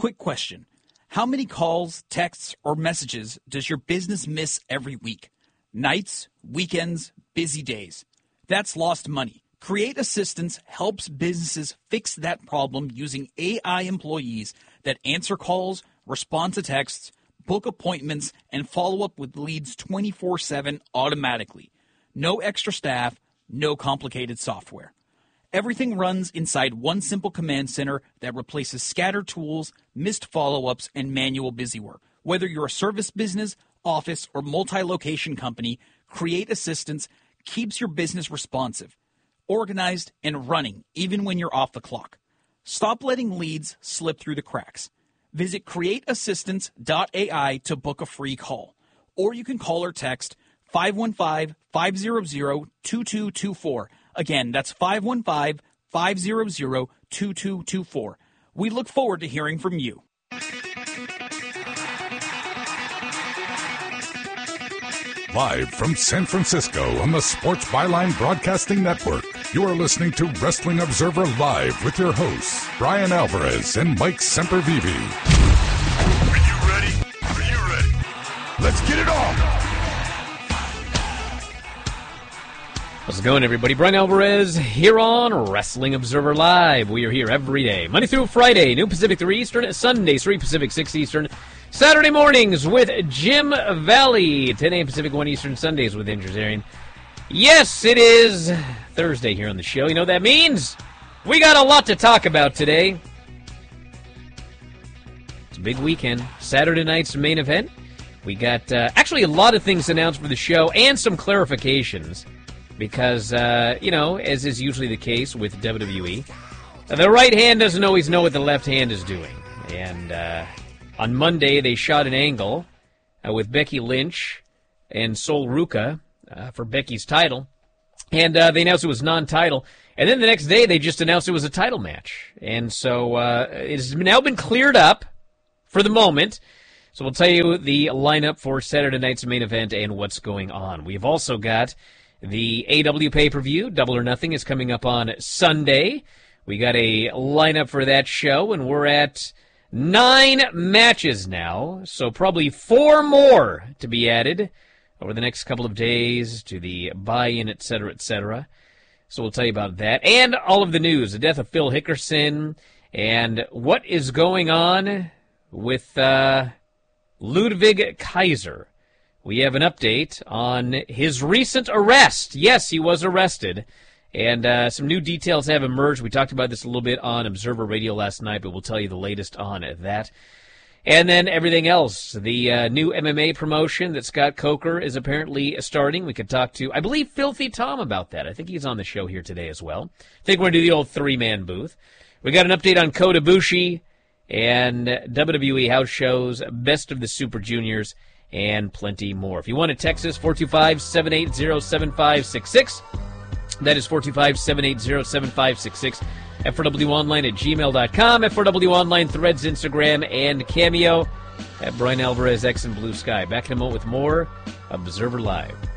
Quick question. How many calls, texts, or messages does your business miss every week? Nights, weekends, busy days. That's lost money. Create Assistance helps businesses fix that problem using AI employees that answer calls, respond to texts, book appointments, and follow up with leads 24/7 automatically. No extra staff, no complicated software. Everything runs inside one simple command center that replaces scattered tools, missed follow-ups, and manual busywork. Whether you're a service business, office, or multi-location company, Create Assistance keeps your business responsive, organized, and running even when you're off the clock. Stop letting leads slip through the cracks. Visit createassistance.ai to book a free call. Or you can call or text 515-500-2224. Again, that's 515-500-2224. We look forward to hearing from you. Live from San Francisco on the Sports Byline Broadcasting Network, you are listening to Wrestling Observer Live with your hosts, Brian Alvarez and Mike Sempervive. Are you ready? Are you ready? Let's get it on! How's it going, everybody? Brian Alvarez here on Wrestling Observer Live. We are here every day, Monday through Friday, noon Pacific, 3 Eastern, Sunday, 3 Pacific, 6 Eastern, Saturday mornings with Jim Valley, 10 a.m. Pacific, 1 Eastern, Sundays with Injurzarian. Yes, it is Thursday here on the show. You know what that means? We got a lot to talk about today. It's a big weekend. Saturday night's main event. We got actually a lot of things announced for the show and some clarifications. Because, as is usually the case with WWE, the right hand doesn't always know what the left hand is doing. And on Monday, they shot an angle with Becky Lynch and Sol Ruca for Becky's title. And they announced it was non-title. And then the next day, they just announced it was a title match. And so it's now been cleared up for the moment. So we'll tell you the lineup for Saturday night's main event and what's going on. We've also got the AW pay-per-view, Double or Nothing, is coming up on Sunday. We got a lineup for that show, and we're at 9 matches now, so probably 4 more to be added over the next couple of days to the buy-in, etc., etc. So we'll tell you about that. And all of the news, the death of Phil Hickerson, and what is going on with Ludwig Kaiser. We have an update on his recent arrest. Yes, he was arrested. And some new details have emerged. We talked about this a little bit on Observer Radio last night, but we'll tell you the latest on that. And then everything else. The new MMA promotion that Scott Coker is apparently starting. We could talk to, I believe, Filthy Tom about that. I think he's on the show here today as well. I think we're going to do the old 3-man booth. We got an update on Kota Ibushi and WWE house shows, Best of the Super Juniors, and plenty more. If you want to text us, 425-780-7566. That is 425-780-7566. F4W Online at gmail.com. F4W Online, Threads, Instagram, and Cameo. At Brian Alvarez, X and Blue Sky. Back in a moment with more Observer Live.